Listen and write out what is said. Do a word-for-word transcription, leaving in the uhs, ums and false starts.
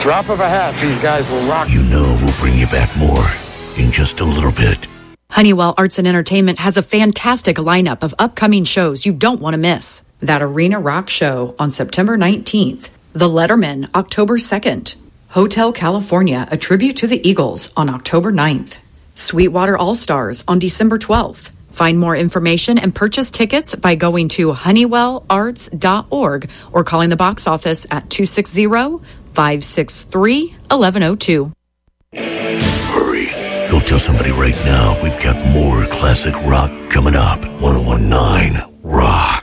Drop of a hat, these guys will rock. You know we'll bring you back more in just a little bit. Honeywell Arts and Entertainment has a fantastic lineup of upcoming shows you don't want to miss. That Arena Rock Show on September nineteenth. The Letterman, October second. Hotel California, a tribute to the Eagles on October ninth. Sweetwater All-Stars on December twelfth. Find more information and purchase tickets by going to honeywell arts dot org or calling the box office at two six zero, five six three, one one zero two. Hurry. Go tell somebody right now we've got more classic rock coming up. ten nineteen Rock.